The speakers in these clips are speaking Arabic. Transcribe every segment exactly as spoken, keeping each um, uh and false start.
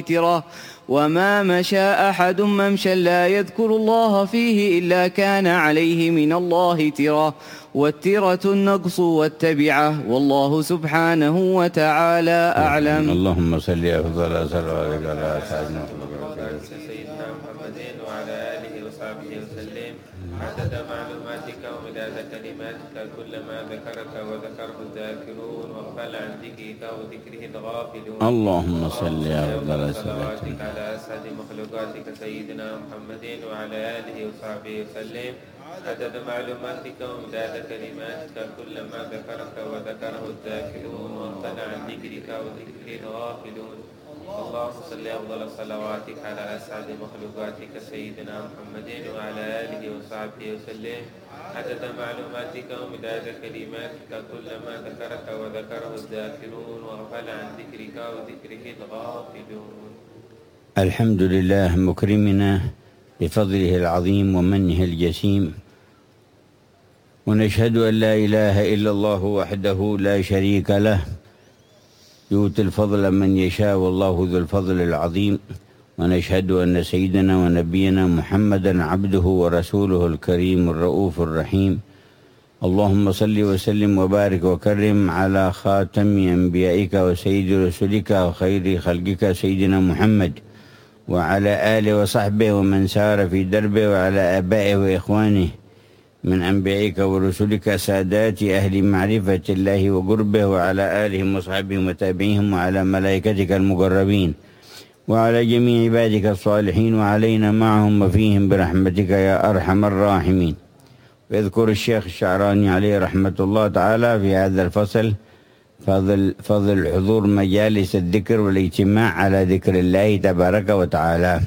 ترة وما مشى أحد ممشى لا يذكر الله فيه إلا كان عليه من الله ترة والترة النقص والتبعة والله سبحانه وتعالى أعلم. اللهم صل أفضل صلواتك على سيدنا محمد وعلى آله وصحبه وسلم عدد معلوماتك ومداد كلماتك كلما ذكرك وذكره الذاكرون وغفل عن ذكرك وذكره الغافلون. اللهم صل أفضل صلواتك على أسعد مخلوقاتك سيدنا محمد وعلى آله وصحبه وسلم عدد معلوماتك ومداد كلماتك كلما ذكرك وذكره الذاكرون وغفل عن ذكرك وذكره الغافلون. اللهم صل أفضل صلواتك على أسعد مخلوقاتك سيدنا محمد وعلى آله وصحبه وسلم عدد معلوماتك ومداد كلماتك كلما ذكرك وذكره الذاكرون وغفل عن ذكرك وذكره الغافلون. الحمد لله مكرمنا بفضله العظيم ومنه الجسيم، ونشهد أن لا إله إلا الله وحده لا شريك له يؤتي الفضل من يشاء والله ذو الفضل العظيم، ونشهد أن سيدنا ونبينا محمدا عبده ورسوله الكريم الرؤوف الرحيم. اللهم صل وسلم وبارك وكرم على خاتم أنبيائك وسيد رسلك وخير خلقك سيدنا محمد وعلى آله وصحبه ومن سار في دربه وعلى آبائه وإخوانه من أنبيائك ورسلك سادات أهل معرفة الله وقربه وعلى آلهم وصحبهم وتابعيهم وعلى ملائكتك المقربين وعلى جميع عبادك الصالحين وعلينا معهم وفيهم برحمتك يا أرحم الراحمين. ويذكر الشيخ الشعراني عليه رحمة الله تعالى في هذا الفصل فضل, فضل حضور مجالس الذكر والاجتماع على ذكر الله تبارك وتعالى.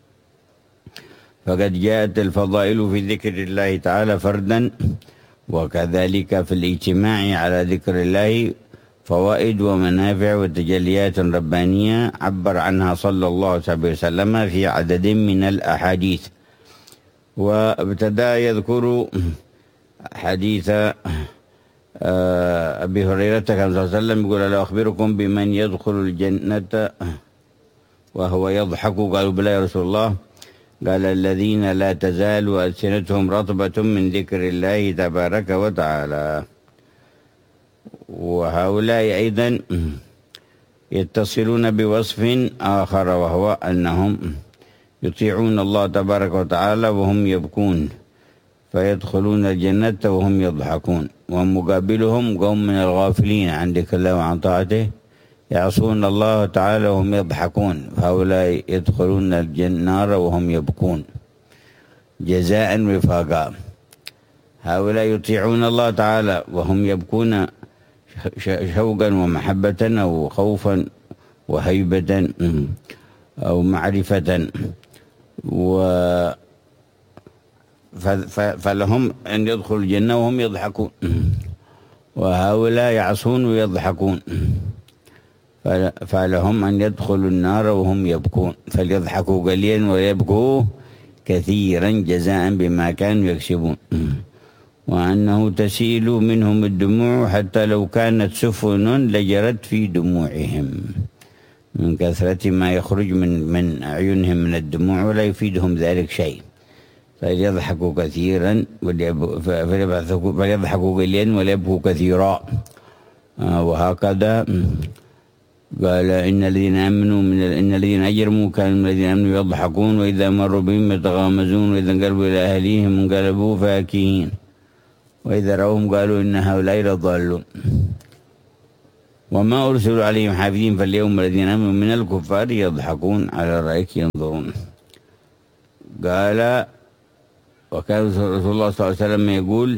فقد جاءت الفضائل في ذكر الله تعالى فردا، وكذلك في الاجتماع على ذكر الله فوائد ومنافع وتجليات ربانية عبر عنها صلى الله عليه وسلم في عدد من الأحاديث. وابتدأ يذكر حديث أبي هريرة كان صلى الله عليه وسلم يقول: ألا أخبركم بمن يدخل الجنة وهو يضحك؟ قالوا: بلى يا رسول الله. قال: الذين لا تزال ألسنتهم رطبة من ذكر الله تبارك وتعالى. وهؤلاء أيضا يتصلون بوصف آخر، وهو أنهم يطيعون الله تبارك وتعالى وهم يبكون، فيدخلون الجنة وهم يضحكون. ومقابلهم قوم من الغافلين عن ذكر الله وعن طاعته يعصون الله تعالى وهم يضحكون، فهؤلاء يدخلون النار وهم يبكون جزاء وفاقا. هؤلاء يطيعون الله تعالى وهم يبكون شوقا ومحبة أو خوفا وهيبة أو معرفة، و فلهم أن يدخلوا الجنة وهم يضحكون، وهؤلاء يعصون ويضحكون، فلهم أن يدخلوا النار وهم يبكون، فليضحكوا قليلا ويبكوا كثيرا جزاء بما كانوا يكسبون. وأنه تسيل منهم الدموع حتى لو كانت سفن لجرت في دموعهم، من كثرة ما يخرج من من أعينهم من الدموع، ولا يفيدهم ذلك شيء. فليضحكوا كثيرا فليضحكوا قليلا وليبكوا كثيرا. وهكذا قال: إن الذين آمنوا من إن الذين أجرموا كانوا من الذين آمنوا يضحكون، وإذا مروا بهم يتغامزون، وإذا انقلبوا إلى أهليهم انقلبوا فاكهين، وإذا رأوهم قالوا إن هؤلاء لضالون. وما أرسلوا عليهم حافظين، فاليوم الذين آمنوا من الكفار يضحكون على الأرائك ينظرون. قال: وكان رسول الله صلى الله عليه وسلم يقول: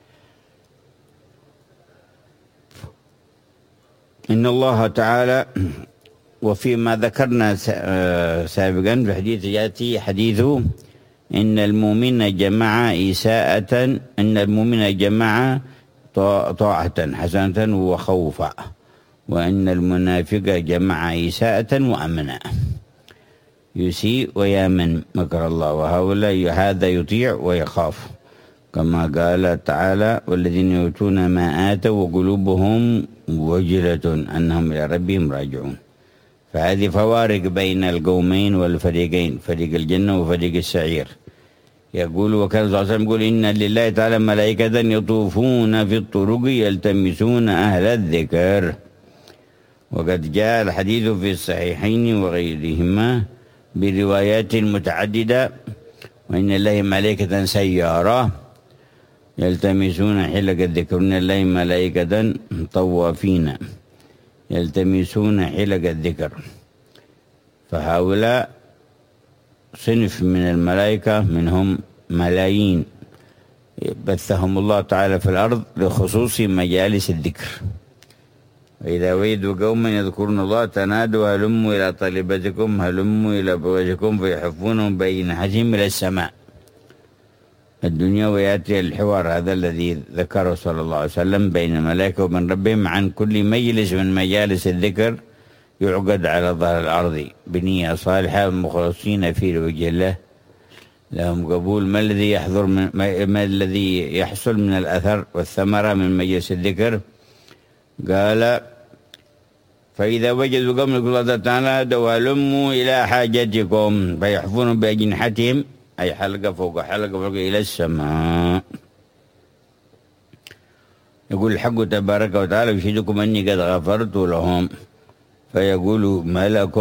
إن الله تعالى، وفيما ذكرنا سابقا في حديث يأتي حديثه إن المؤمن جمع إساءة إن المؤمن جمع طاعة حسنة وخوفا، وإن المنافق جمع إساءة وأمنا، يسيء ويامن مكر الله. وهؤلاء هذا يطيع ويخاف، كما قال تعالى: والذين يؤتون ما آتوا وقلوبهم وجلة أنهم إلى ربهم راجعون. فهذه فوارق بين القومين والفريقين، فريق الجنة وفريق السعير. يقول وكان صلى الله عليه وسلم يقول إن لله تعالى ملائكة يطوفون في الطرق يلتمسون أهل الذكر. وقد جاء الحديث في الصحيحين وغيرهما بروايات متعددة، وإن لله ملائكة سيارة يلتمسون حلق الذكر، إن لله ملائكة طوافين يلتمسون حلق الذكر. فهؤلاء صنف من الملائكة، منهم ملايين بثهم الله تعالى في الأرض لخصوص مجالس الذكر. وإذا وجدوا قوما يذكرون الله تنادوا هلموا إلى طالبتكم هلموا إلى بوجهكم فيحفونهم بأجنحتهم إلى السماء الدنيا. ويأتي الحوار هذا الذي ذكره صلى الله عليه وسلم بين الملائكة وبين ربهم عن كل مجلس من مجالس الذكر يعقد على ظهر الأرض بنية صالحة مخلصين في وجه الله لهم قبول. ما الذي يحضر من ما الذي يحصل من الأثر والثمرة من مجلس الذكر؟ قال فإذا وجدوا قوم يقول الله تعالى وهلموا إلى حاجتكم فيحفون بأجنحتهم، أي حلقة فوق حلقة فوق إلى السماء. يقول الحق تبارك وتعالى يشهدكم أني قد غفرت لهم، فيقول ملك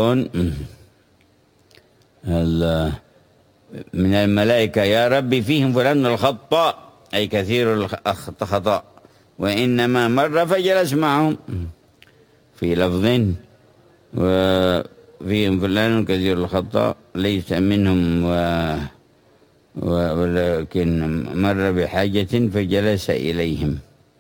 من الملائكة يا ربي فيهم فلان الخطأ، أي كثير الخطأ، وإنما مر فجلس معهم. في لفظ وفيهم فلان كثير الخطأ ليس منهم و ولكن مر بحاجة فجلس إليهم.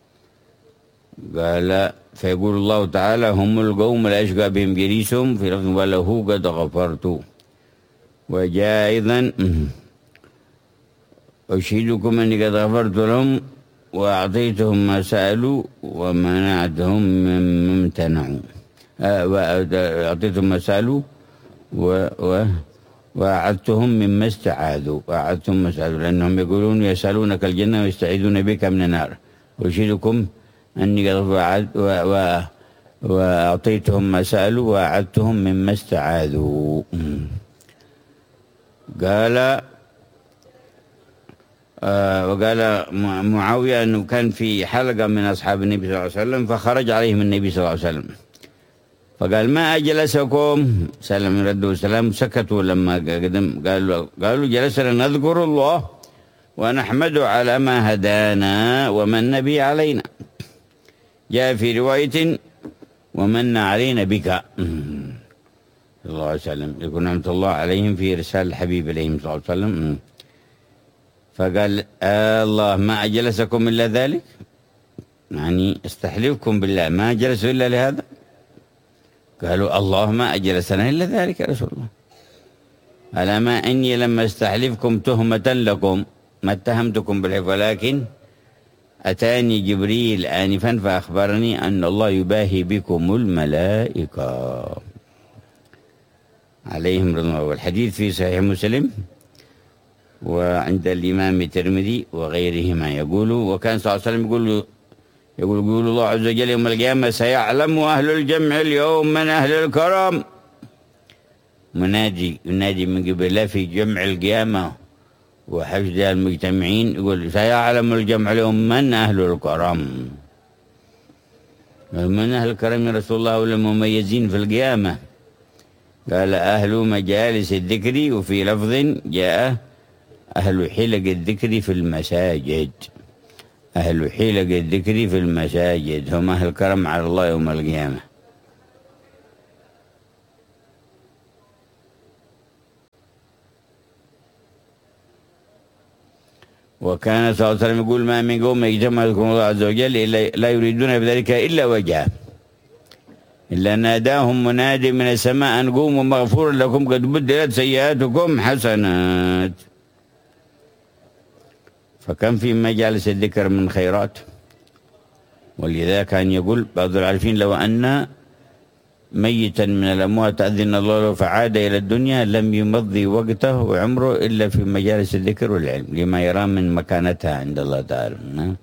قال فيقول الله تعالى هم القوم لا يشقى بهم جليسهم، في لفظ وله قد غفرت. وجاء أيضا أشهدكم أني قد غفرت لهم وأعطيتهم ما سألوا ومنعتهم مما امتنعوا. وأعطيتهم ما سألوا و, و وأعدتهم مما استعاذوا، وأعدتهم ما استعاذوا، لأنهم يقولون يسألونك الجنة ويستعيذون بك من النار. أشهدكم أني قد وأعطيتهم ما سألوا وأعدتهم مما استعاذوا. قال آه وقال معاوية أنه كان في حلقة من أصحاب النبي صلى الله عليه وسلم فخرج عليهم النبي صلى الله عليه وسلم فقال ما أجلسكم؟ سلم ردوا السلام، سكتوا لما قدم. قالوا قالوا جلسنا نذكر الله ونحمد على ما هدانا ومن به علينا. جاء في رواية ومن علينا بك صلى الله عليه وسلم، يقول نعمة الله عليهم في رسالة الحبيب عليهم صلى الله عليه وسلم. فقال آه الله ما أجلسكم إلا ذلك، يعني استحلفكم بالله ما جلسوا إلا لهذا. قالوا الله ما أجلسنا إلا ذلك يا رسول الله، ألا ما إني لما استحلفكم تهمة لكم ما اتهمتكم بالحلف، ولكن أتاني جبريل آنفا فأخبرني أن الله يباهي بكم الملائكة عليهم رضوان الله. والحديث في صحيح مسلم وعند الإمام الترمذي وغيرهما يقول وكان صلى الله عليه وسلم يقول يقول يقول الله عز وجل يوم القيامة سيعلم أهل الجمع اليوم من أهل الكرم. منادي ينادي من قبل الله في جمع القيامة وحشد المجتمعين، يقول سيعلم الجمع اليوم من أهل الكرم. من أهل الكرم يا رسول الله ولا مميزين في القيامة؟ قال أهل مجالس الذكر، وفي لفظ جاء أهل حلق الذكر في المساجد. أهل حلق الذكر في المساجد هم أهل الكرم على الله يوم القيامة. وكان صلى الله عليه وسلم يقول ما من قوم يجتمع يذكرون الله عز وجل إلا لا يريدون بذلك إلا وجهه إلا ناداهم مناد من السماء أن قوموا مغفور لكم قد بدلت سيئاتكم حسنات. فكم في مجالس الذكر من خيرات. ولذا كان يقول بعض العارفين لو أن ميتا من الأموات أذن الله له فعاد إلى الدنيا لم يمضي وقته وعمره إلا في مجالس الذكر والعلم لما يرى من مكانتها عند الله تعالى.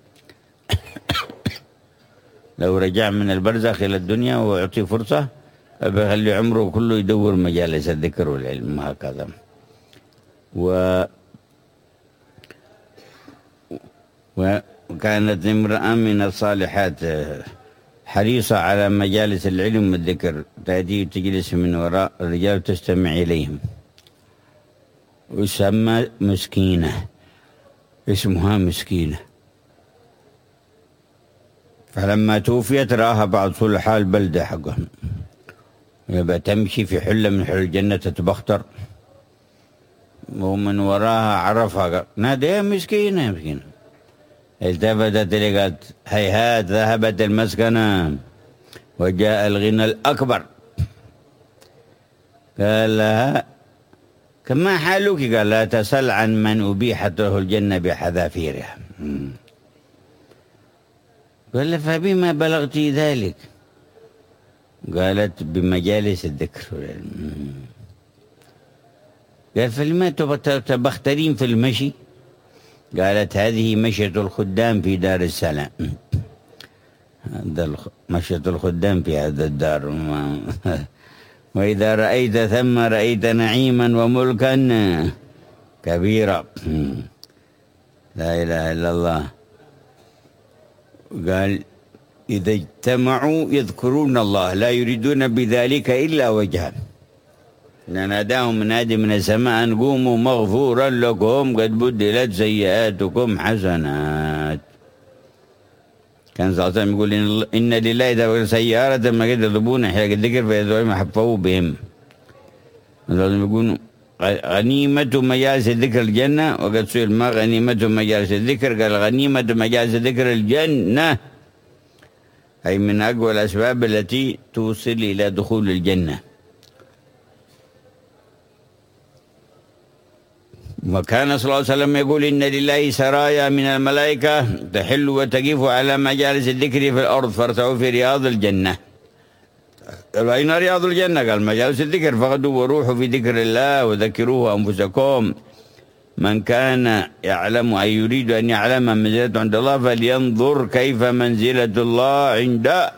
لو رجع من البرزخ إلى الدنيا ويعطي فرصة بخلي عمره كله يدور مجالس الذكر والعلم وهكذا. و وكانت امرأة من الصالحات حريصة على مجالس العلم والذكر، تأتي وتجلس من وراء الرجال تستمع إليهم، ويسمى مسكينة، اسمها مسكينة. فلما توفيت رآها بعض صلحاء البلدة حقهم، يبقى تمشي في حلة من حل الجنة تتبختر، ومن وراها عرفها نادى يا مسكينة يا مسكينة. التفتت إليه قالت هيهات ذهبت المسكنة وجاء الغنى الأكبر. قال لها كما حالك؟ قال لا تسل عن من أبيحت له الجنة بحذافيرها. قال لها فبما بلغت ذلك؟ قالت بمجالس الذكر. قال فلما تبخترين في المشي؟ قالت هذه مشية الخدام في دار السلام. هذا مشية الخدام في هذا الدار. وإذا رأيت ثم رأيت نعيما وملكا كبيرا. لا إله إلا الله. قال إذا اجتمعوا يذكرون الله لا يريدون بذلك إلا وجهه، ناداهم منادي من السماء أن قوموا مغفورا لكم قد بدلت سيئاتكم حسنات. كان صلى الله عليه وسلم يقول إن لله إذا سيارة ما قد يضربون حلق الذكر فيذوهم حفظوا بهم. يقولون غنيمة مجالس الذكر الجنة، وقد سئل ما غنيمة مجالس الذكر؟ قال غنيمة مجالس الذكر الجنة، أي من أقوى الأسباب التي توصل إلى دخول الجنة. وكان صلى الله عليه وسلم يقول إن لله سرايا من الملائكة تحل وتقف على مجالس الذكر في الأرض فارتعوا في رياض الجنة. قال أين رياض الجنة؟ قال مجالس الذكر، فغدوا وروحوا في ذكر الله وذكروه أنفسكم. من كان يعلم أي يريد أن يعلم منزلته عند الله فلينظر كيف منزلة الله عنده.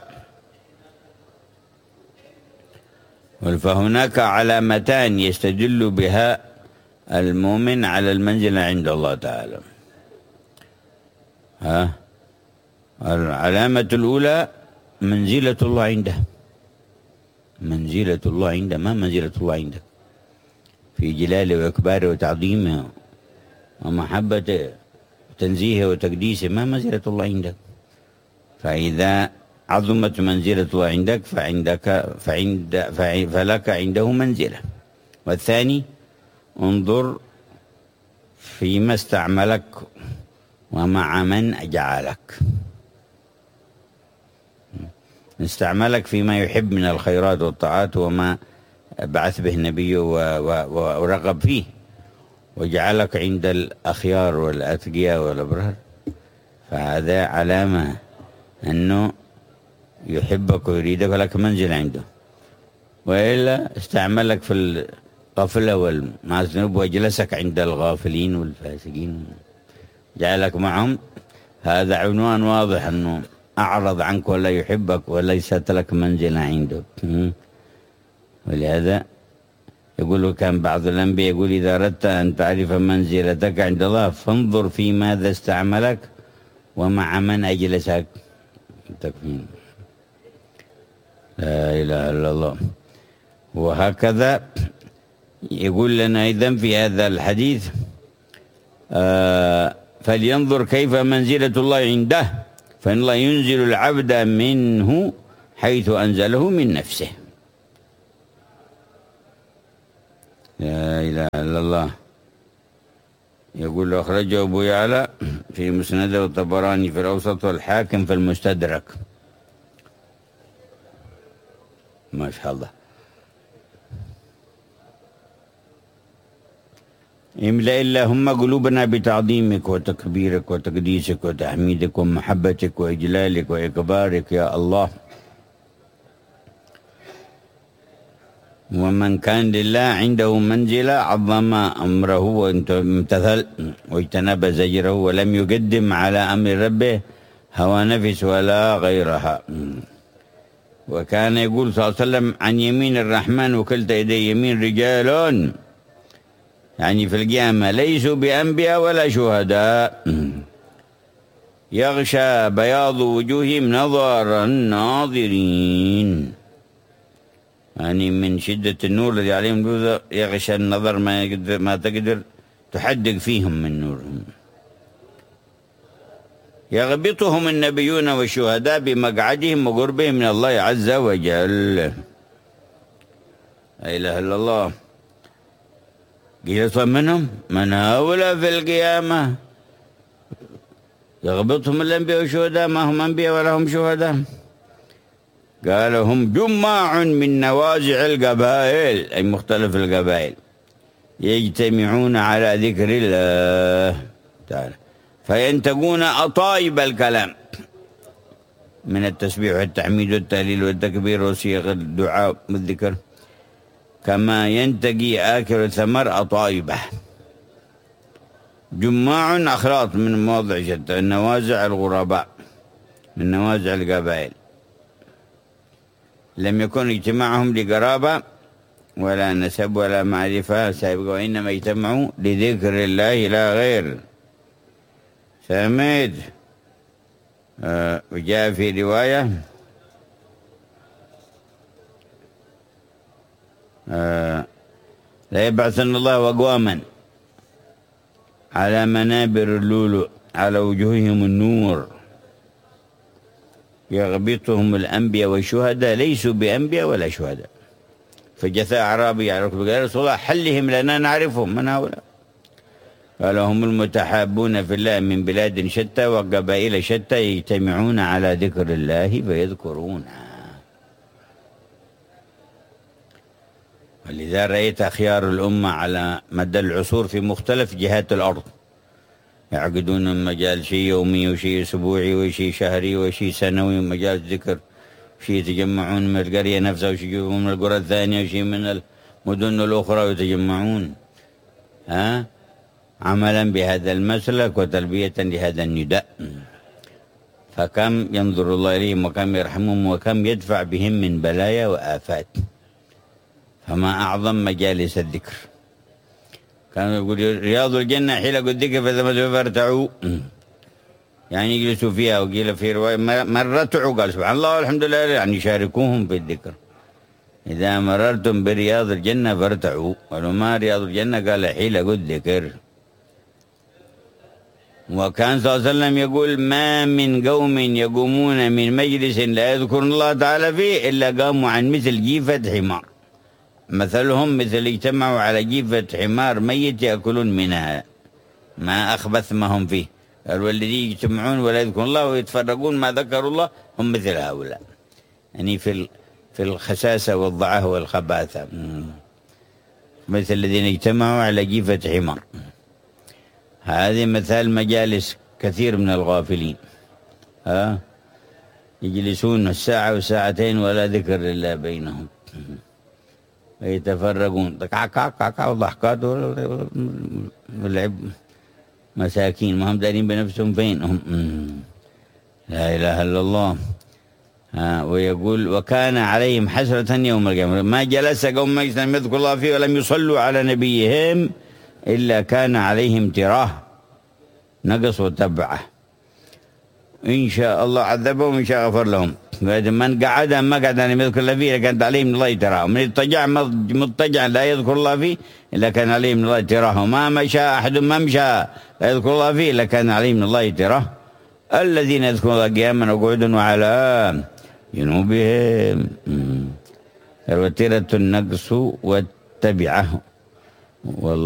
فهناك علامتان يستدل بها المؤمن على المنزلة عند الله تعالى. ها العلامة الأولى منزلة الله عنده. منزلة الله عنده، ما منزلة الله عندك في جلاله وإكباره وتعظيمه ومحبته وتنزيهه وتقديسه، ما منزلة الله عندك. فإذا عظمت منزلة الله عندك فعندك فعند فلك عنده منزلة. والثاني انظر فيما استعملك ومع من جعلك. استعملك فيما يحب من الخيرات والطاعات وما بعث به النبي ورغب فيه، وجعلك عند الأخيار والأتقياء والأبرار، فهذا علامة أنه يحبك ويريدك ولك منزل عنده. وإلا استعملك في الغفلة والمعذنوب وجلسك عند الغافلين والفاسقين جعلك معهم، هذا عنوان واضح أنه أعرض عنك ولا يحبك وليست لك منزلة عنده. ولهذا يقول كان بعض الأنبياء يقول إذا أردت أن تعرف منزلتك عند الله فانظر في ماذا استعملك ومع من أجلسك. تكفين. لا إله إلا الله. وهكذا يقول لنا إذن في هذا الحديث آه فلينظر كيف منزلة الله عنده فإن الله ينزل العبد منه حيث أنزله من نفسه. لا إله إلا الله. يقول أخرجه أبو يعلى في مسنده والطبراني في الأوسط والحاكم في المستدرك. ما شاء الله. املأ اللهم قلوبنا بتعظيمك وتكبيرك وتقديسك وتحميدك ومحبتك وإجلالك وإكبارك يا الله. ومن كان لله عنده منزلة عظم أمره وامتثل واجتنب زجره ولم يقدم على أمر ربه هوى نفس ولا غيرها. وكان يقول صلى الله عليه وسلم عن يمين الرحمن وكلتا يدي يمين رجال يعني في القيامة ليسوا بأنبياء ولا شهداء يغشى بياض وجوههم نظر الناظرين، يعني من شدة النور الذي عليهم يغشى النظر ما يقدر ما تقدر تحدق فيهم من نورهم. يغبطهم النبيون والشهداء بمقعدهم وقربهم من الله عز وجل. لا إله إلا الله. قيل منهم من هؤلاء في القيامة يغبطهم الأنبياء والشهداء ما هم أنبياء ولا هم شهداء. قال هم جماع من نوازع القبائل أي مختلف القبائل يجتمعون على ذكر الله تعالى فينتقون أطايب الكلام من التسبيح والتحميد والتهليل والتكبير وصيغ الدعاء والذكر كما ينتقي آكل الثمر أطايبه. جماع أخلاط من مواضع شتى النوازع الغرباء من نوازع القبائل لم يكن اجتماعهم لقرابة ولا نسب ولا معرفة سابقة وإنما اجتمعوا لذكر الله لا غير. سمعت آه وجاء في رواية آه لا يبعثن الله أقواما على منابر اللؤلؤ على وجوههم النور يغبطهم الأنبياء والشهداء ليسوا بأنبياء ولا شهداء. فجثى أعرابي على ركبه قال رسول الله حلهم لنا نعرفهم من هؤلاء. قال هم المتحابون في الله من بلاد شتى وقبائل شتى يجتمعون على ذكر الله فيذكرونه. ولذا رأيت أخيار الأمة على مدى العصور في مختلف جهات الأرض يعقدون مجال شيء يومي وشيء أسبوعي وشيء شهري وشيء سنوي ومجال ذكر شيء يتجمعون من القرية نفسها وشيء من القرى الثانية وشيء من المدن الأخرى ويتجمعون ها عملا بهذا المسلك وتلبية لهذا النداء. فكم ينظر الله إليهم وكم يرحمهم وكم يدفع بهم من بلايا وآفات. فما أعظم مجالس الذكر. كانوا يقولوا رياض الجنة حلق الذكر فثم فارتعوا يعني يجلسوا فيها. وقيل في رواية من رتعوا قال سبحان الله والحمد لله يعني شاركوهم في الذكر. إذا مررتم برياض الجنة فارتعوا قالوا ما رياض الجنة قال حلق الذكر. وكان صلى الله عليه وسلم يقول ما من قوم يقومون من مجلس لا يذكرون الله تعالى فيه إلا قاموا عن مثل جيفة حمار مثلهم مثل اجتمعوا على جيفة حمار ميت يأكلون منها ما أخبث ما هم فيه. قال والذي يجتمعون ولا يذكرون الله ويتفرقون ما ذكروا الله هم مثل هؤلاء يعني في في الخساسة والضعف والخباثة مثل الذين اجتمعوا على جيفة حمار. هذه مثال مجالس كثير من الغافلين ها يجلسون الساعة وساعتين ولا ذكر لله بينهم ويتفرقون كعكع وضحكات واللعب مساكين ما هم دارين بنفسهم فين هم. لا إله إلا الله. ها ويقول وكان عليهم حسرة يوم القيامة ما جلس قوم مجلسا لم يذكر الله فيه ولم يصلوا على نبيهم إلا كان عليهم تراه نقص وتبعه إن شاء الله عذبهم وإن شاء غفر لهم. من قعد ما قعد لم يذكر الله فيه كانت عليه من الله تراه. من اضطجع مضطجعا لا يذكر الله فيه إلا كان عليه من الله تراه. وما مشى أحد ما مشى لا يذكر الله فيه إلا كان عليه من الله تراه. الذين يذكرون الله قياما وقعودا وعلى جنوبهم الوتيرة النقص والتبعه والله